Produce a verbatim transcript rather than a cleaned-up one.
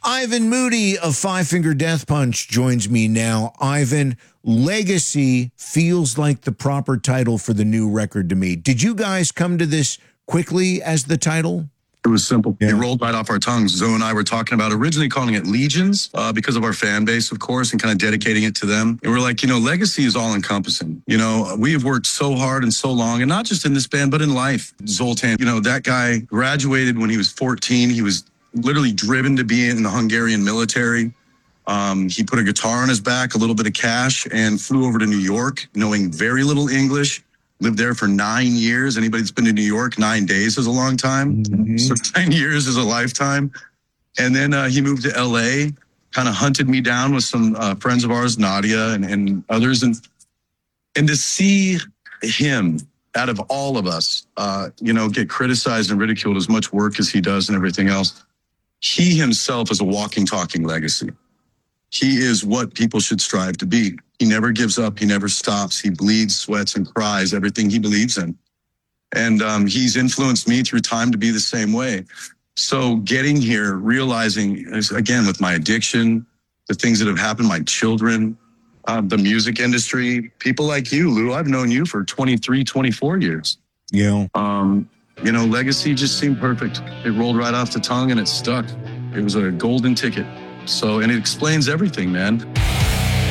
Ivan Moody of Five Finger Death Punch joins me now. Ivan, Legacy feels like the proper title for the new record to me. Did you guys come to this quickly as the title? It was simple. Yeah. It rolled right off our tongues. Zoe and I were talking about originally calling it Legions uh, because of our fan base, of course, and kind of dedicating it to them. And we're like, you know, Legacy is all encompassing. You know, we have worked so hard and so long, and not just in this band, but in life. Zoltan, you know, that guy graduated when he was fourteen. He was literally driven to be in the Hungarian military. Um, he put a guitar on his back, a little bit of cash, and flew over to New York, knowing very little English. Lived there for nine years. Anybody that's been to New York, nine days is a long time. Mm-hmm. So nine years is a lifetime. And then uh, he moved to L A, kind of hunted me down with some uh, friends of ours, Nadia and, and others. And and to see him, out of all of us, uh, you know, get criticized and ridiculed as much work as he does and everything else, he himself is a walking, talking legacy. He is what people should strive to be. He never gives up. He never stops. He bleeds, sweats, and cries everything he believes in. And um, he's influenced me through time to be the same way. So getting here, realizing, again, with my addiction, the things that have happened, my children, uh, the music industry, people like you, Lou, I've known you for twenty-three, twenty-four years. Yeah. Um, you know, Legacy just seemed perfect. It rolled right off the tongue and it stuck. It was a golden ticket. So, and it explains everything, man.